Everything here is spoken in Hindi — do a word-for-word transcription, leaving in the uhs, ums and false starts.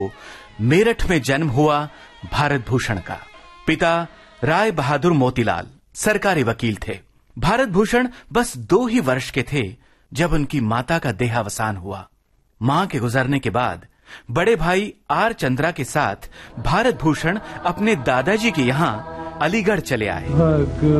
मेरठ में जन्म हुआ भारत भूषण का। पिता राय बहादुर मोतीलाल सरकारी वकील थे। भारत भूषण बस दो ही वर्ष के थे जब उनकी माता का देहावसान हुआ। मां के गुजरने के बाद बड़े भाई आर चंद्रा के साथ भारत भूषण अपने दादाजी के यहां अलीगढ़ चले आए।